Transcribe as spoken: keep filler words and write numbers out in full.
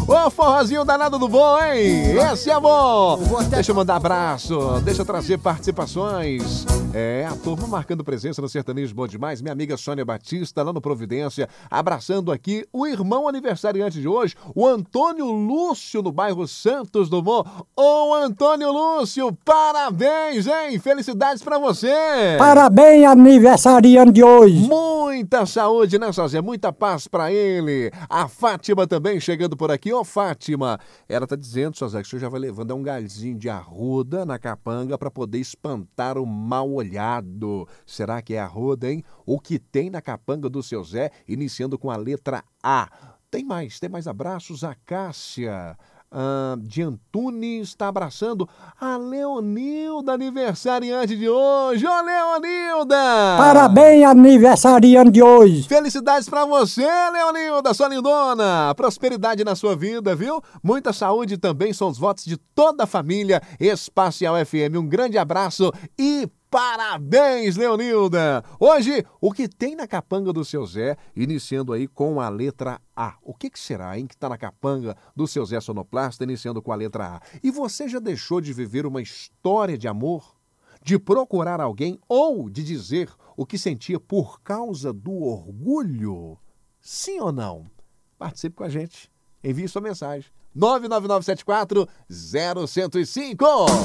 Ô, forrozinho danado do bom, hein? Esse é bom! Deixa eu mandar abraço, deixa eu trazer participações. É, a turma marcando presença no Sertanejo Bom Demais, minha amiga Sônia Batista, lá no Providência, abraçando aqui o irmão aniversariante de hoje, o Antônio Lúcio, no bairro Santos Dumont. Ô, Antônio Lúcio, parabéns, hein? Felicidades pra você! Parabéns, aniversariante de hoje! Muita saúde, né, Sazé? Muita paz pra ele. A Fátima também chegando por aqui. Ô, Fátima, ela tá dizendo, Sazé, que o senhor já vai levando um galzinho de arruda na capanga pra poder espantar o mal olhado. Será que é arruda, hein? O que tem na capanga do seu Zé, iniciando com a letra A. Tem mais, tem mais abraços. A Cássia ah, de Antunes está abraçando a Leonilda, aniversariante de hoje. Ô, Leonilda! Parabéns, aniversariante de hoje! Felicidades pra você, Leonilda, sua lindona! Prosperidade na sua vida, viu? Muita saúde também, são os votos de toda a família Espacial F M. Um grande abraço e parabéns, Leonilda! Hoje, o que tem na capanga do seu Zé, iniciando aí com a letra A. O que, que será, hein, que tá na capanga do seu Zé Sonoplasta, iniciando com a letra A? E você já deixou de viver uma história de amor? De procurar alguém ou de dizer o que sentia por causa do orgulho? Sim ou não? Participe com a gente. Envie sua mensagem. nove nove nove sete quatro zero zero zero cinco.